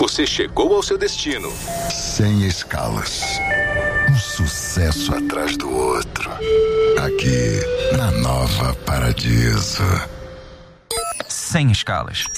você chegou ao seu destino. Sem escalas. Um sucesso atrás do outro. Aqui, na Nova Paradiso. Sem escalas.